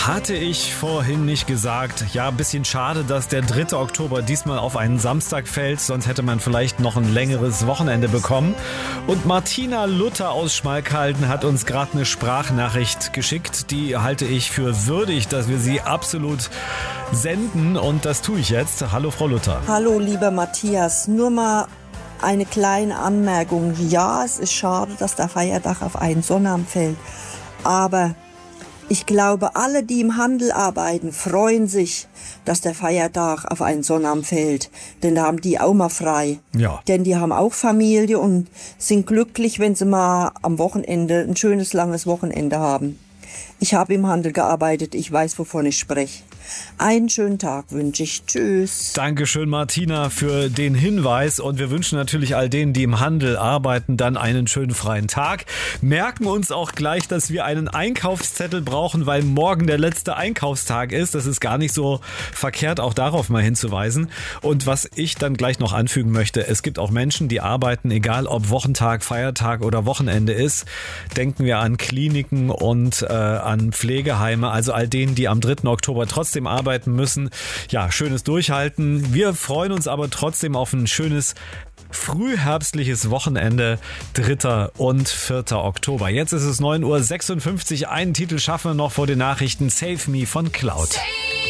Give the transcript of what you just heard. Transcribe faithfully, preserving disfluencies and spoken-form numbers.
Hatte ich vorhin nicht gesagt. Ja, ein bisschen schade, dass der dritte Oktober diesmal auf einen Samstag fällt. Sonst hätte man vielleicht noch ein längeres Wochenende bekommen. Und Martina Luther aus Schmalkalden hat uns gerade eine Sprachnachricht geschickt. Die halte ich für würdig, dass wir sie absolut senden. Und das tue ich jetzt. Hallo, Frau Luther. Hallo, lieber Matthias. Nur mal eine kleine Anmerkung. Ja, es ist schade, dass der Feiertag auf einen Sonnabend fällt. Aber ich glaube, alle, die im Handel arbeiten, freuen sich, dass der Feiertag auf einen Sonnabend fällt. Denn da haben die auch mal frei. Ja. Denn die haben auch Familie und sind glücklich, wenn sie mal am Wochenende ein schönes, langes Wochenende haben. Ich habe im Handel gearbeitet, ich weiß, wovon ich spreche. Einen schönen Tag wünsche ich. Tschüss. Dankeschön, Martina, für den Hinweis. Und wir wünschen natürlich all denen, die im Handel arbeiten, dann einen schönen freien Tag. Merken uns auch gleich, dass wir einen Einkaufszettel brauchen, weil morgen der letzte Einkaufstag ist. Das ist gar nicht so verkehrt, auch darauf mal hinzuweisen. Und was ich dann gleich noch anfügen möchte, es gibt auch Menschen, die arbeiten, egal ob Wochentag, Feiertag oder Wochenende ist. Denken wir an Kliniken und äh, an Pflegeheime, also all denen, die am dritten Oktober trotzdem arbeiten müssen. Ja, schönes Durchhalten. Wir freuen uns aber trotzdem auf ein schönes frühherbstliches Wochenende, dritter und vierter Oktober. Jetzt ist es neun Uhr sechsundfünfzig. Einen Titel schaffen wir noch vor den Nachrichten. Save Me von Cloud.